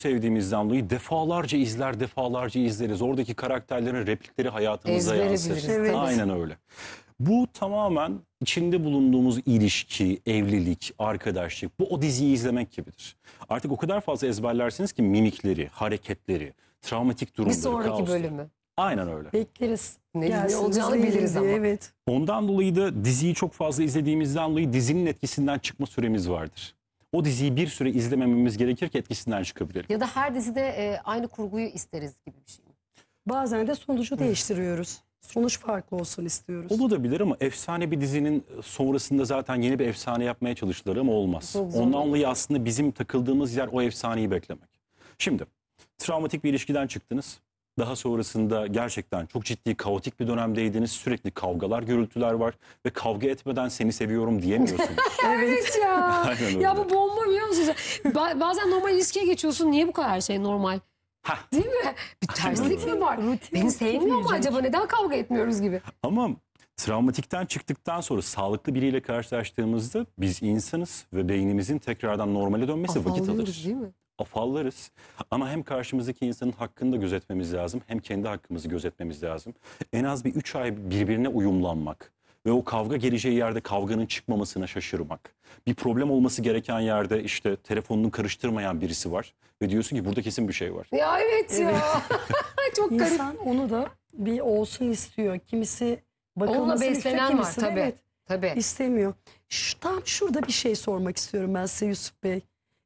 sevdiğimizden dolayı defalarca izleriz. Oradaki karakterlerin replikleri hayatımıza Ezbere yansır. biliriz, Evet. Aynen öyle. Bu tamamen içinde bulunduğumuz ilişki, evlilik, arkadaşlık, bu o diziyi izlemek gibidir. Artık o kadar fazla ezberlersiniz ki mimikleri, hareketleri, travmatik Bir durumları, sonraki kaosları. bölümü. Aynen öyle. Bekleriz. Ne Gelsin, olacağını izleyelim biliriz diye, ama. Evet. Ondan dolayı da diziyi çok fazla izlediğimizden dolayı dizinin etkisinden çıkma süremiz vardır. O diziyi bir süre izlemememiz gerekir ki etkisinden çıkabilelim. Ya da her dizide aynı kurguyu isteriz gibi bir şey mi? Bazen de sonucu değiştiriyoruz. Sonuç farklı olsun istiyoruz. Olabilir ama efsane bir dizinin sonrasında zaten yeni bir efsane yapmaya çalıştılar ama olmaz. Çok zor. Ondan dolayı aslında bizim takıldığımız yer o efsaneyi beklemek. Şimdi travmatik bir ilişkiden çıktınız. Daha sonrasında gerçekten çok ciddi kaotik bir dönemdeydiniz. Sürekli kavgalar, gürültüler var ve kavga etmeden seni seviyorum diyemiyorsunuz. Evet ya. Aynen öyle. Ya bu bomba biliyor musunuz? Bazen normal ilişkiye geçiyorsun. Niye bu kadar şey normal? Hah. Değil mi? Bir terslik mi var? Rutin Beni sevmiyor mu gitmeyecek. acaba? Neden kavga etmiyoruz gibi? Ama travmatikten çıktıktan sonra sağlıklı biriyle karşılaştığımızda biz insanız ve beynimizin tekrardan normale dönmesi vakit Afallıyoruz alır. değil mi? Afallarız ama hem karşımızdaki insanın hakkını da gözetmemiz lazım hem kendi hakkımızı gözetmemiz lazım. En az bir 3 ay birbirine uyumlanmak ve o kavga geleceği yerde kavganın çıkmamasına şaşırmak. Bir problem olması gereken yerde işte telefonunu karıştırmayan birisi var ve diyorsun ki burada kesin bir şey var. Ya evet ya. Çok garip. İnsan onu da bir olsun istiyor. Kimisi bakılmasını istiyor, beslenen var, kimisi de tabii. evet, Tabii. istemiyor. Tam şurada bir şey sormak istiyorum ben size Yusuf Bey.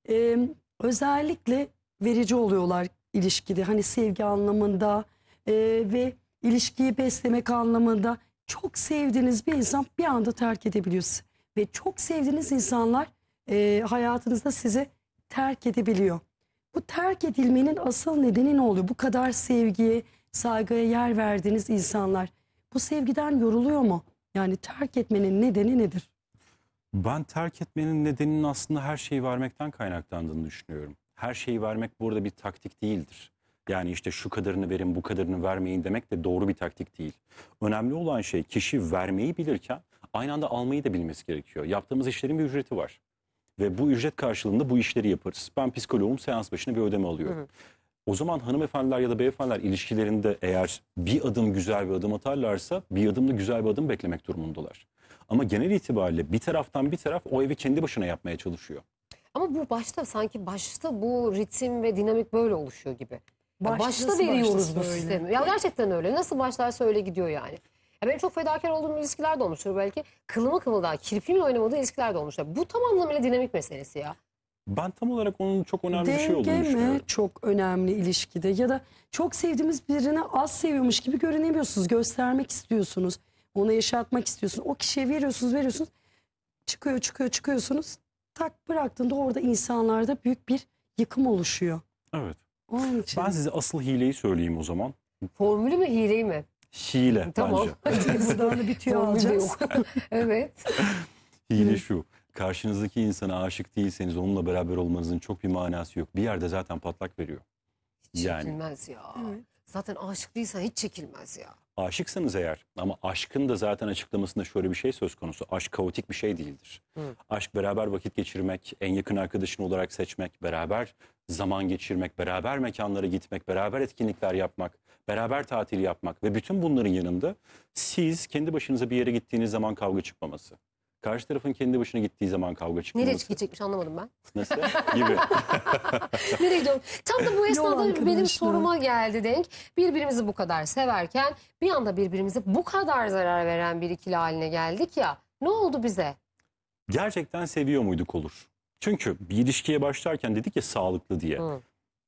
Özellikle verici oluyorlar ilişkide. Hani sevgi anlamında ve ilişkiyi beslemek anlamında çok sevdiğiniz bir insan bir anda terk edebiliyor sizi. Ve çok sevdiğiniz insanlar hayatınızda sizi terk edebiliyor. Bu terk edilmenin asıl nedeni ne oluyor? Bu kadar sevgiye, saygıya yer verdiğiniz insanlar bu sevgiden yoruluyor mu? Yani terk etmenin nedeni nedir? Ben terk etmenin nedeninin aslında her şeyi vermekten kaynaklandığını düşünüyorum. Her şeyi vermek burada bir taktik değildir. Yani işte şu kadarını verin, bu kadarını vermeyin demek de doğru bir taktik değil. Önemli olan şey kişi vermeyi bilirken aynı anda almayı da bilmesi gerekiyor. Yaptığımız işlerin bir ücreti var. Ve bu ücret karşılığında bu işleri yaparız. Ben psikoloğum, seans başına bir ödeme alıyorum. O zaman hanımefendiler ya da beyefendiler ilişkilerinde eğer bir adım güzel bir adım atarlarsa bir adım da güzel bir adım beklemek durumundalar. Ama genel itibariyle bir taraftan bir taraf o evi kendi başına yapmaya çalışıyor. Ama bu sanki başta bu ritim ve dinamik böyle oluşuyor gibi. Ya başta Nasıl veriyoruz başlasın bu öyle? sistemi. Ya gerçekten öyle. Nasıl başlarsa öyle gidiyor yani. Ya benim çok fedakar olduğum ilişkiler de olmuştur belki. Kılımı kımıldağı, kirpiğimle oynamadığı ilişkiler de olmuştur. Bu tam anlamıyla dinamik meselesi ya. Ben tam olarak onun çok önemli bir şey olduğunu Denge mi düşünüyorum. çok önemli ilişkide ya da çok sevdiğimiz birini az seviyormuş gibi görünemiyorsunuz. Göstermek istiyorsunuz. Ona yaşatmak istiyorsunuz. O kişiye veriyorsunuz. Çıkıyorsunuz. Tak bıraktığında orada insanlarda büyük bir yıkım oluşuyor. Evet. Onun için. Ben size asıl hileyi söyleyeyim o zaman. Formülü mü hileyi mi? Hile Tamam. bence. Buradan da bitiyor Formülü de alacağız. yok. Evet. Hile şu. Karşınızdaki insana aşık değilseniz onunla beraber olmanızın çok bir manası yok. Bir yerde zaten patlak veriyor. Hiç Yani. çekilmez ya. Evet. Zaten aşık değilsen hiç çekilmez ya. Aşıksanız eğer ama aşkın da zaten açıklamasında şöyle bir şey söz konusu. Aşk kaotik bir şey değildir. Aşk beraber vakit geçirmek, en yakın arkadaşın olarak seçmek, beraber zaman geçirmek, beraber mekanlara gitmek, beraber etkinlikler yapmak, beraber tatil yapmak ve bütün bunların yanında siz kendi başınıza bir yere gittiğiniz zaman kavga çıkmaması. Karşı tarafın kendi başına gittiği zaman kavga çıkmaması. Nereye gidecekmiş anlamadım ben. Nasıl? Gibi. Nereye gidiyorum? Tam da bu esnada benim arkadaşlar. soruma geldi denk. Birbirimizi bu kadar severken bir anda birbirimize bu kadar zarar veren bir ikili haline geldik ya. Ne oldu bize? Gerçekten seviyor muyduk olur. Çünkü bir ilişkiye başlarken dedik ya sağlıklı diye. Hı.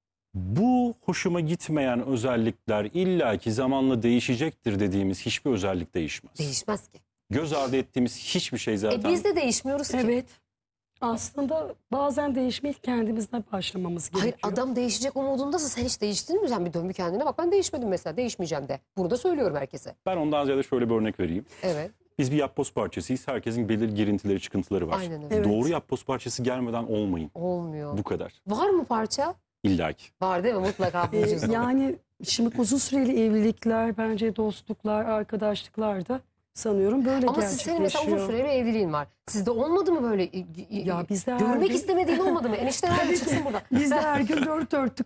Bu hoşuma gitmeyen özellikler illaki zamanla değişecektir dediğimiz hiçbir özellik değişmez. Değişmez ki. Göz ardı ettiğimiz hiçbir şey zaten. Biz de değişmiyoruz ki. Evet. Aslında bazen değişmeye kendimizden başlamamız Hayır gerekiyor. adam değişecek umudundasın. Sen hiç değiştin mi? Sen bir dön bir kendine bak. Ben değişmedim mesela. Değişmeyeceğim de. Bunu da söylüyorum herkese. Ben ondan ziyade şöyle bir örnek vereyim. Evet. Biz bir yapboz parçasıyız. Herkesin belirli girintileri, çıkıntıları var. Aynen öyle. Evet. Doğru yapboz parçası gelmeden olmayın. Olmuyor. Bu kadar. Var mı parça? İllaki. Var değil mi? Mutlaka bulacağız. Yani şimdi uzun süreli evlilikler, bence dostluklar, arkadaşlıklar da sanıyorum böyle Ama senin mesela uzun gerçekleşiyor. süreli bir evliliğin var. Sizde olmadı mı böyle? Ya bizde her Görmek gün- istemediğin olmadı mı? Enişten abi çıksın burada. Biz de her gün dört örttük